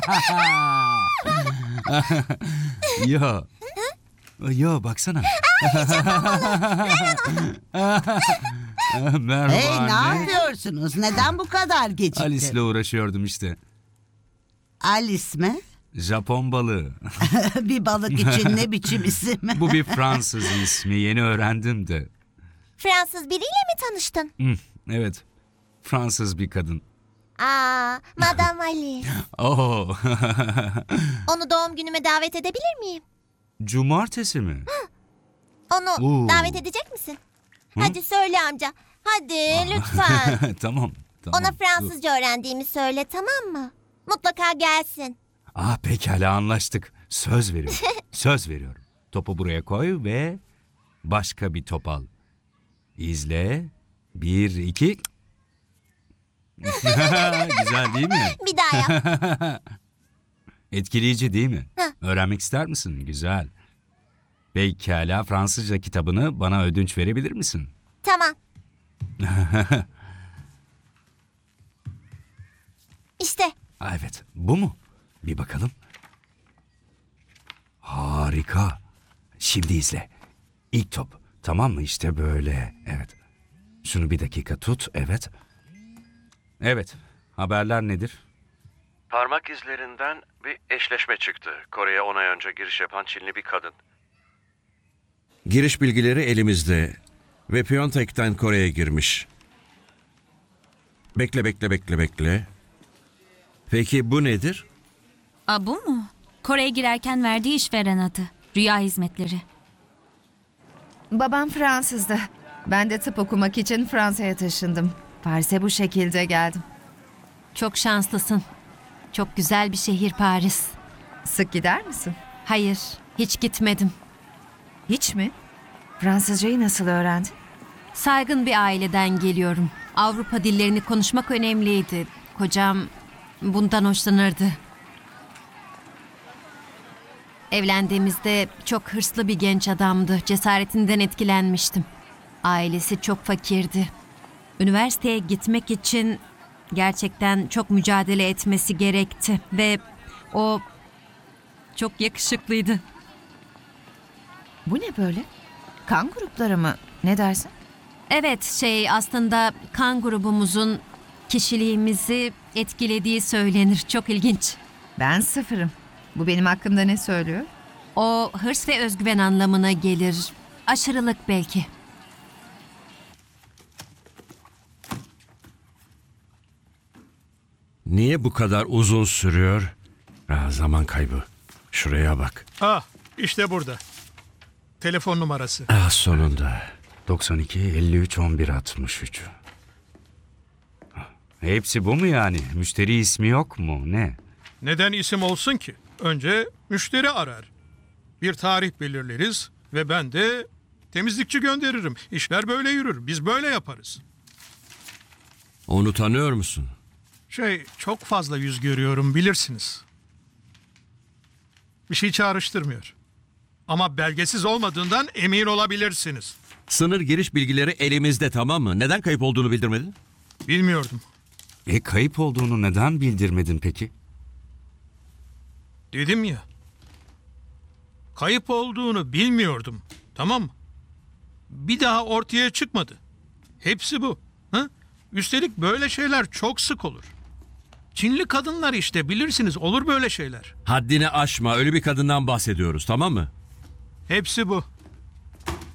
Yo. Yo baksana. Merhaba Hey, ne anne. yapıyorsunuz? Neden bu kadar geciktin? Alice'le uğraşıyordum işte. Alice mi? Japon balığı. Bir balık için ne biçim isim? Bu bir Fransız ismi. Yeni öğrendim de. Fransız biriyle mi tanıştın? Evet. Fransız bir kadın. Madame Alice. Oo. Onu doğum günüme davet edebilir miyim? Cumartesi mi? Onu Oo. davet edecek misin? Hadi söyle amca. Hadi lütfen. Tamam. Tamam. Ona Fransızca öğrendiğimi söyle, tamam mı? Mutlaka gelsin. Pekala anlaştık. Söz veriyorum. Söz veriyorum. Topu buraya koy ve başka bir top al. İzle. 1, 2. Güzel değil mi? Bir daha yap. Etkileyici değil mi? Öğrenmek ister misin? Güzel. Pekala Fransızca kitabını bana ödünç verebilir misin? Tamam. İşte. Evet. Bu mu? Bir bakalım. Harika. Şimdi izle. İlk top. Tamam mı? İşte böyle. Evet. Şunu bir dakika tut. Evet. Evet. Haberler nedir? Parmak izlerinden bir eşleşme çıktı. Kore'ye 10 ay önce giriş yapan Çinli bir kadın. Giriş bilgileri elimizde ve Pyeongtaek'ten Kore'ye girmiş. Bekle. Peki bu nedir? Bu mu? Kore'ye girerken verdiği işveren adı. Rüya Hizmetleri. Babam Fransızdı. Ben de tıp okumak için Fransa'ya taşındım. Paris'e bu şekilde geldim. Çok şanslısın. Çok güzel bir şehir Paris. Sık gider misin? Hayır, hiç gitmedim. Hiç mi? Fransızcayı nasıl öğrendin? Saygın bir aileden geliyorum. Avrupa dillerini konuşmak önemliydi. Kocam bundan hoşlanırdı. Evlendiğimizde çok hırslı bir genç adamdı. Cesaretinden etkilenmiştim. Ailesi çok fakirdi. Üniversiteye gitmek için gerçekten çok mücadele etmesi gerekti. Ve o çok yakışıklıydı. Bu ne böyle? Kan grupları mı? Ne dersin? Evet, aslında kan grubumuzun kişiliğimizi etkilediği söylenir. Çok ilginç. Ben sıfırım. Bu benim hakkımda ne söylüyor? O hırs ve özgüven anlamına gelir. Aşırılık belki. Niye bu kadar uzun sürüyor? Zaman kaybı. Şuraya bak. İşte burada. Telefon numarası. Sonunda. 92 53 11 63. Hepsi bu mu yani? Müşteri ismi yok mu? Ne? Neden isim olsun ki? Önce müşteri arar. Bir tarih belirleriz ve ben de temizlikçi gönderirim. İşler böyle yürür. Biz böyle yaparız. Onu tanıyor musun? Çok fazla yüz görüyorum bilirsiniz. Bir şey çağrıştırmıyor. Ama belgesiz olmadığından emin olabilirsiniz. Sınır giriş bilgileri elimizde, tamam mı? Neden kayıp olduğunu bildirmedin? Bilmiyordum. Kayıp olduğunu neden bildirmedin peki? Dedim ya. Kayıp olduğunu bilmiyordum. Tamam mı? Bir daha ortaya çıkmadı. Hepsi bu. Üstelik böyle şeyler çok sık olur. Çinli kadınlar işte bilirsiniz olur böyle şeyler. Haddini aşma, ölü bir kadından bahsediyoruz, tamam mı? Hepsi bu.